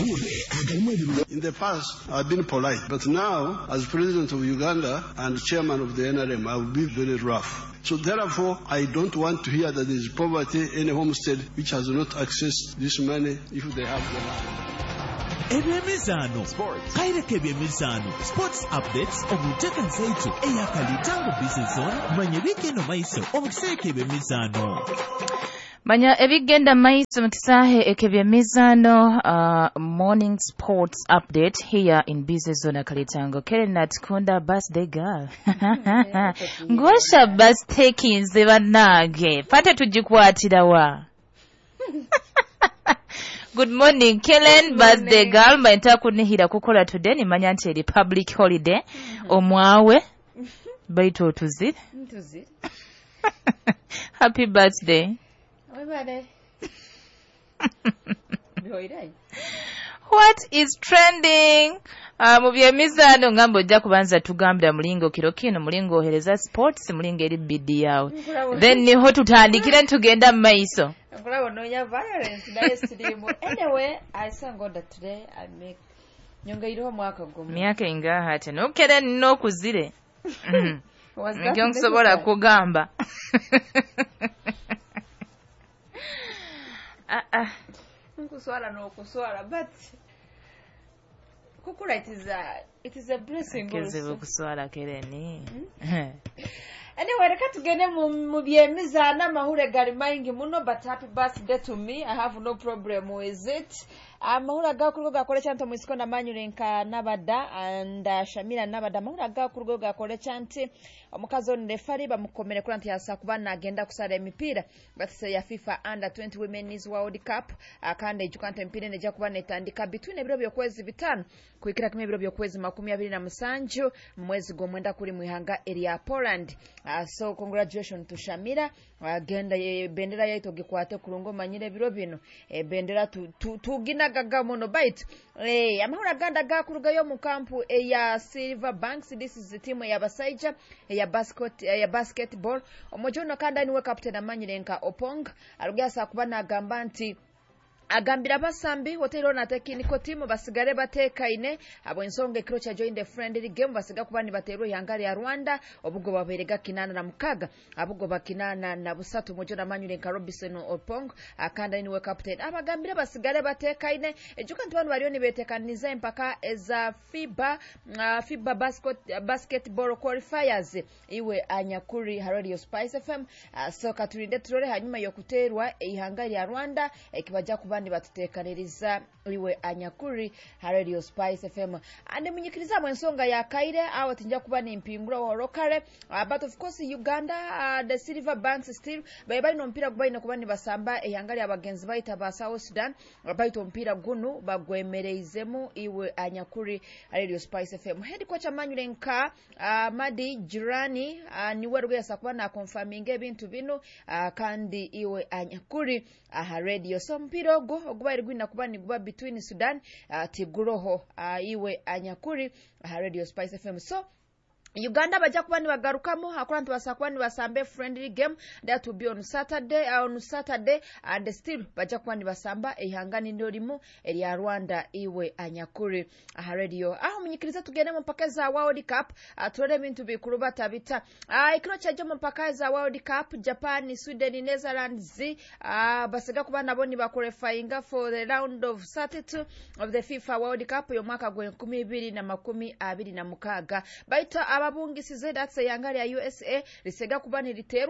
In the past, I've been polite, but now, as president of Uganda and chairman of the NRM, I will be very rough. So therefore, I don't want to hear that there is poverty in a homestead which has not accessed this money if they have the land. Ebyemizano kaireke ebyemizano sports updates omuteka nsaicho eyakalitango business zone manye bigendo maiso omukiseke ebyemizano manya ebigenda maiso mutisahe ekebyemizano morning sports update here in business zone Kalitango. Kerenat Kunda birthday girl ngosha birthday kinze banage pate tujikwatira wa. Good morning, Kellen, birthday girl. Maita kunihira kukola today ni manya nti eri public holiday. Omwawe baito tuzir. Happy birthday. What is trending? Mu byemizano ngambo ojja kubanza tugambira mulingo kiro kino mulingo ohereza sports mulingo eri bidi yawe. Then niho tutandikira tugenda mu maiso. Anyway, I thank God that today I make nyongeiro mwaka gumu. Myaka ingaha ate nokere nno kuzire. Ngyo nsobola kugamba. Nkuswala no kuswala but kukura it is a blessing also. Kuswala kereni. Anyway, reka tugende mu byemizana mahure gari maingi muno, but happy birthday to me. I have no problem with it. Mahura gakurugo gakore chanto mwisiko na manyurenka nabada and Shamira nabada mahura gakurugo gakore chanti omukazo ndefari bamukomere kuri anti yasa kubana agenda kusara emipira batse ya FIFA Under 20 Women's World Cup akande ijukante empire neja kubana etandika between ebiro byokwezi bitano kuikira kimwe ebiro byokwezi 27 mwezi gomwenda kuri muhanga area Poland. So congratulations to Shamira. Agenda bendera yaito gikwate kurungo manyire biro bino bendera tugina gaga mono bite amahura ganda gakuruga yo mu kampu ya Silver Banks. This is the team ya Basaija ya basketball omojono kanda niwe captain amanyirenka Opong alugasa kubana agamba nti agambira basambi hotelo na technical team basigare batekaine abo ensonge kiro cha join the friendly game basiga kubani batero yangali ya Rwanda obugo baberega kinana na mukaga abugo bakinana na busatu mojona manyurenka Robinson Opong akanda niwe captain abagambira basigare batekaine ejuka ntwanu barioni betekaniza empaka eza FIBA basketball qualifiers iwe anyakuri Radio Spice FM so katurinde turore hanyuma yokuterwa ihangari ya Rwanda ekibaja kubani batutekaniriza iwe anyakuri Radio Spice FM ande munyikiriza mwensonga ya kaire aho tinja kubani impingura horokare but of course Uganda the Silver Banks still bayibali no mpira kubaina kubani basamba ihangari abagenzi baita ba South Sudan baito mpira gunu bagwemereizemu iwe anyakuri Radio Spice FM head coach amanyurenka Madi Jirani niwe rugesa kubana confirming ebintu bino kandi iwe anyakuri Radio so mpira ogubaire gwina kubani guba between Sudan tiguroho iwe anyakuri Radio Spice FM so Uganda baja kubani bagarukamo hakurantu basakwani basambe friendly game that will be on Saturday and still baja kubani basamba ehangani ndorimu ya Rwanda iwe anyakuri Radio aho munyikiriza tugende mu mpaka za World Cup turore bintu bikuruba tabita ikiro cyaje mu mpaka za World Cup Japan Sweden Netherlands basiga kubana boni baqualifying for the round of 32 of the FIFA World Cup yo mwaka gwe 2026 baita ababungisize datse yangari ya USA risega kubani litero